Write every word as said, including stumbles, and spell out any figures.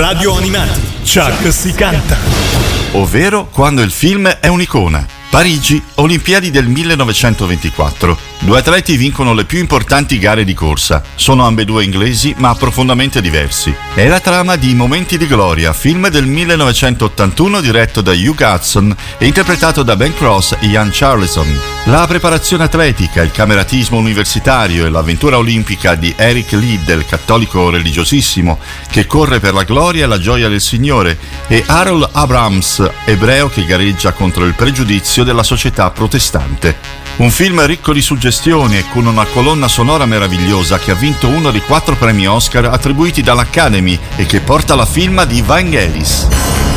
Radio Animati, Chuck si canta. Ovvero quando il film è un'icona. Parigi, Olimpiadi del millenovecentoventiquattro. Due atleti vincono le più importanti gare di corsa. Sono ambedue inglesi, ma profondamente diversi. È la trama di Momenti di gloria, film del millenovecentottantuno diretto da Hugh Hudson e interpretato da Ben Cross e Ian Charleson. La preparazione atletica, il cameratismo universitario e l'avventura olimpica di Eric Liddell, cattolico religiosissimo, che corre per la gloria e la gioia del Signore, e Harold Abrams, ebreo che gareggia contro il pregiudizio della società protestante. Un film ricco di suggestioni e con una colonna sonora meravigliosa che ha vinto uno dei quattro premi Oscar attribuiti dall'Academy e che porta la firma di Vangelis.